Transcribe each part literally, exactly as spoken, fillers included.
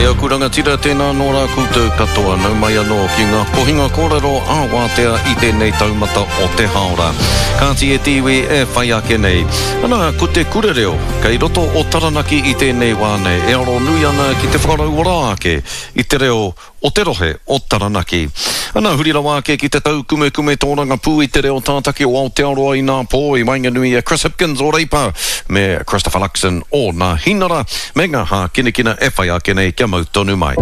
Kia kuranga tira tēnā nō rā koutou katoa nau mai anō ki ngā kohinga kōrero āwātea i tēnei taumata o te haora. Kāti e tiwi e whai ake nei. Ana, ko te kurereo, kei roto o Taranaki i tēnei wānei, e aro nui ana ki te whakarau ora ake i te reo o te rohe o Taranaki. Ana, hurira wāke ki te tau kume kume tōranga pū i te reo tātaki o Aotearoa i nā pō i Wainganui e Chris Hipkins o Reipa me Christopher Luxon o nā Hinara me ngā hā kinekina e whai ake nei kia mau tonu mai.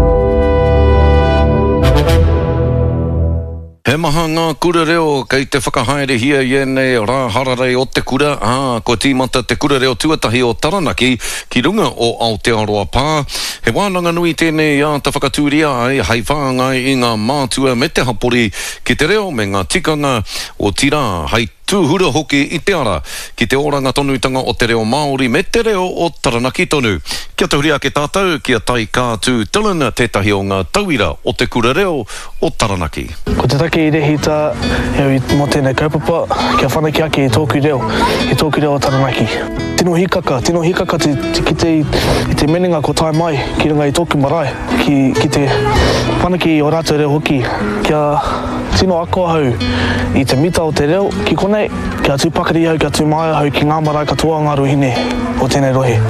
He maha ngā kura reo kei te whakahaere hia i enei rā hararei o te kura. Ah, ko tīmata te kura reo tuatahi o Taranaki ki runga o Aotearoa pā. He wānanga nui tēnei a te whakatūria ai hei whāngai i ngā mātua me te hapori ki te reo me ngā tikanga o tira hei tūhura hoki i te ara ki te oranga tonutanga o te reo Māori me te reo o Taranaki tonu. Kia tauria ke tātou, kia tai kātū tilana tētahi o ngā tauira o te kura reo o Taranaki. Ko te take i rehita e mō tēnei kaupapa, kia whanaki ake i tōku reo, i tōku reo o Taranaki. Tino hikaka, tino hikaka te, te, ki te, i te menenga ko tai mai ki runga i tōku marae, ki, ki te whanaki o rātou reo hoki, kia tino akoa hau i te mita o te reo, ki konei, kia tūpakari hau, kia tūmaia hau ki ngā marae katoa ngā ruhine o tēnei rohe.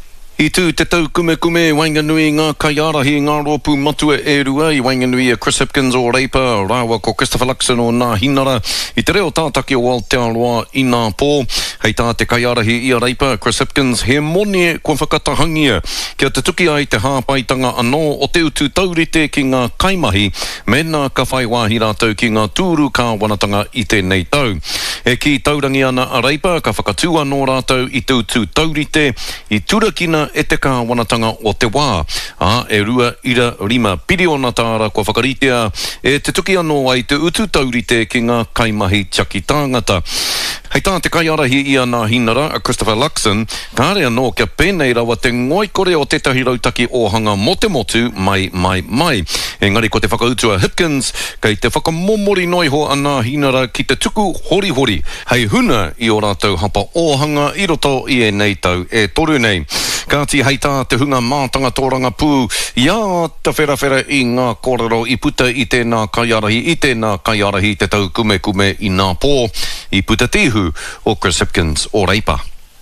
I tū te tau kume kume Wainganui ngā kaiarahi ngā ropu matua e rua i Wainganui e Chris Hipkins o Reipa, rāua ko Christopher Luxon o nā Hinara, i te reo tātaki o Aotearoa i nā pō. Hei tā te kaiarahi i a Reipa, Chris Hipkins, he mone kua whakatahangia kia te tuki ai te hāpaitanga anō o te utu taurite ki ngā kaimahi me nā ka whai wāhi rātou ki ngā tūru kāwanatanga i tēnei tau. E ki taurangi ana a Reipa, ka whakatū anō rātou i te utu taurite, i turakina e te kāwanatanga o te wā. A, e rua ira rima piriona tāra kua whakaritea e te tuki anō ai te utu taurite ki ngā kaimahi tiaki tāngata. Hei tā te kaiarahi i a nā Hinara, a Christopher Luxon, ka area anō kia pēnei rawa te ngoikore o tētahi rautaki ohanga mote motu mai mai mai. Engari ko te whakautua Hipkins, kei te whakamomori noiho a nā Hinara ki te tuku hori hori. Hei huna i o rātou hapa ohanga i roto i e nei tau e toru nei. Kāti hei tā te hunga mātanga tōranga pū, ia te whera i ngā kōrero i puta i tēnā kaiarahi, i tēnā kaiarahi te tau kume kume i nā pō, i puta tihu o Chris Hipkins o Reipa.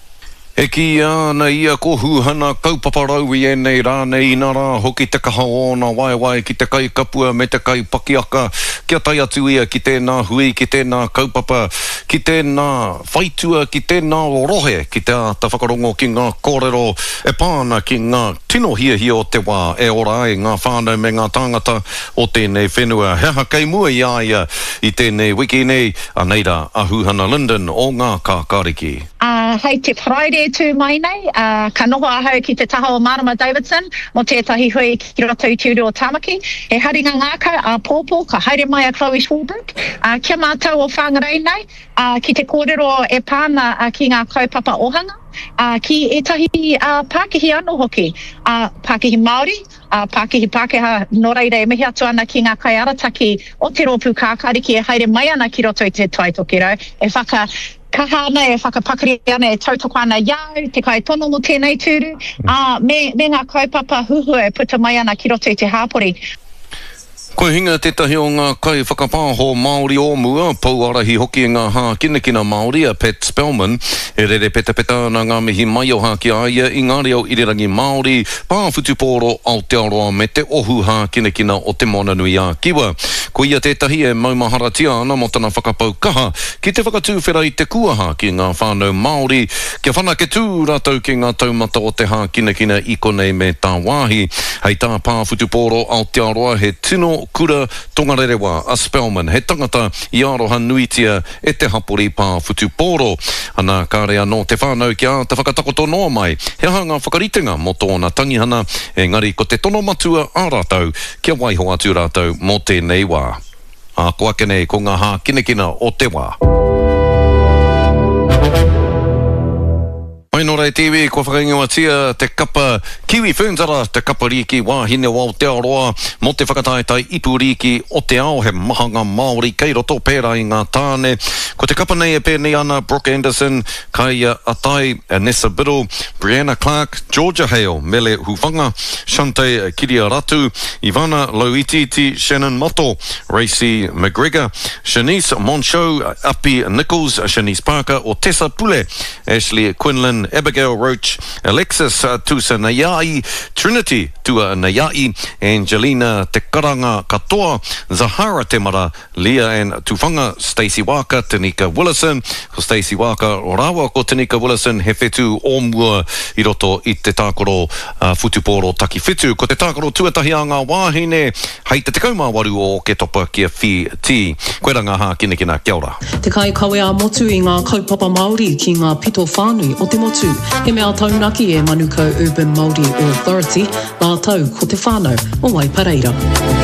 E ki ana ia ko huhana kaupaparau i enei rānei inara hoki te kaha o nā waiwai ki te kai kapua me te kai pakiaka kia tai atu ia ki tēnā hui, ki tēnā kaupapa, ki tēnā whaitua, ki tēnā rohe, ki te ata whakarongo ki ngā kōrero e pāna ki ngā tino hia hia o te wā e ora ai ngā whānau me ngā tāngata o tēnei whenua. Heha kei mua i aia i tēnei wiki nei a neira a Huhana Linden o ngā kākāriki. Uh, hei te Friday tū mai nei, uh, ka noho ahau ki te taha o Marama Davidson, mo tētahi hui ki roto i tūru o Tamaki. He haringa ngākau a Pōpō, ka haere mai a Chloe Schwalbrook. Uh, kia mātou o whāngarei nei, uh, ki te kōrero e pāna uh, ki ngā kaupapa ohanga. Uh, ki etahi uh, Pākihi anō hoki, uh, Pākihi Māori, uh, Pākihi Pākehā no reira e mihi atu ana ki ngā kai arataki o te rōpū kākāriki e haere mai ana ki roto i te taitokiro, e whaka kaha ana e whakapakari ana e tautoko ana iau, te kai tono mo tēnei tūru, uh, me, me ngā kaupapa huhu e puta mai ana ki roto i te hāpori. Ko hinga tētahi o ngā kai whakapāho Māori o mua, pauarahi hoki e ngā hā kinekina Māori a Pat Spellman, e rere peta peta na ngā mihi mai o hā ki aia i ngā reo irirangi Māori, pāwhutupōro Aotearoa me te ohu hā kinekina o te Monanui a Kiwa. Ko ia tētahi e maumaharatia ana mo tana whakapau kaha, ki te whakatūwhera i te kuaha ki ngā whānau Māori, kia whanake tū rātou ki ngā taumata o te hā kinekina i konei me tā wāhi. Hei tā pāwhutupōro Aotearoa he tino kura tongarerewa a Spellman, he tangata i aroha nuitia e te hapori pā whutupōro. Ana kārea no te whānau kia te whakatakoto noa mai, he hanga whakaritenga mo tōna tangihana, engari ko te tono matua a rātou, kia waiho atu rātou mo tēnei wā. A koa kenei ko ngā hā kinekina o te wā. Wainore T V, ko whakaingoa tia te kapa Kiwi Whunzara, te kapa riki wāhine o Aotearoa, mo te whakataetai ipu riki o te ao he mahanga Māori, kei roto pēra i ngā tāne. Ko te kapa nei e pēnei ana, Brooke Anderson, Kaya Atai, Nessa Biddle, Brianna Clark, Georgia Hale, Mele Hufanga, Shante Kiriaratu, Ivana Loititi, Shannon Moto, Racy McGregor, Shanice Moncho, Api Nichols, Shanice Parker, o Tessa Pule, Ashley Quinlan, Abigail Roach, Alexis uh, Tusa Nayai, Trinity Tua Nayai, Angelina Te Karanga Katoa, Zahara Temara, Leah and Tufanga, Stacey Waka, Tanika Willison, Stacey Waka, Rawa ko Tanika Willison, he whetu o mua i roto i te tākoro uh, Futuporo Taki Whitu. Ko te tākoro tuatahi a ngā wāhine, hei te tekau mā waru o ke topa kia Whi Ti. Koe ranga ha kina kina, kia ora. Te kai kawe a motu i ngā kaupapa Māori ki ngā pito whānui o te motu. He mea taunaki e Manuka Urban Māori Authority, nā tau ko te whānau o Waipareira.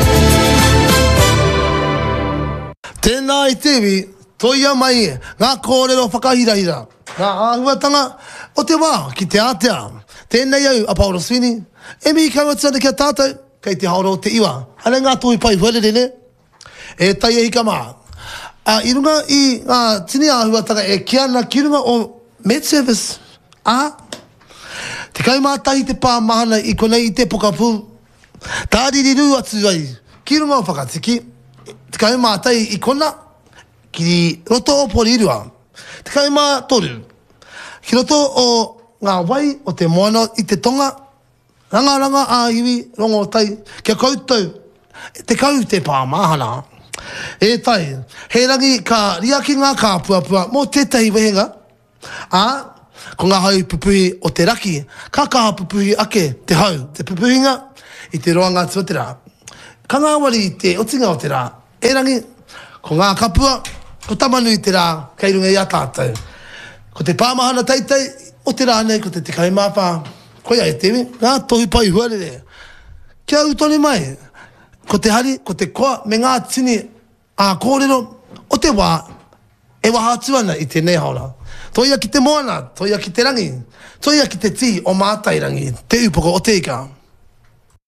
Tēnā i tewi, toia mai e, ngā kōrero whakahirahira, ngā āhuatanga o te wā ki te Atea. Tēnei au a Paolo Swini, e mihi kaua tana kia tātou, kei te haoro o te iwa. Hane ngā tōi pai huarere ne, e tai e hika mā. A i runga i ngā tini āhuatanga e kia na ki runga o Med Service. A, te kai mātahi te pā mahana i konei i te pokapū. Tāririru atu ai, ki runga o whakatiki. Te kai mātahi i kona, ki roto o porirua. Te kai mā toru, ki roto o ngā wai o te moana i te tonga, ranga ranga a iwi rongo tai, kia koutou, te kau te pā mahana. E tai, he rangi ka ria ki ngā kāpuapua mō tētahi wehenga, a, ko ngā hau pupuhi o te raki, ka kaha pupuhi ake te hau, te pupuhinga i te roanga tuatera. Ka ngā wari i te otinga o te rā, e rangi, ko ngā kapua, ko tamanu i te rā, kei runga i a tātou. Ko te pāmahana teitai, o te rā nei, ko te te kai māpā, koia e tewe, ngā tohu pai huarere. Kia utone mai, ko te hari, ko te koa, me ngā tini a kōrero, o te wā, e waha atuana i te nehaora. Toia ki te moana, toia ki te rangi, toia ki te ti o mātai rangi, te upoko o te ika.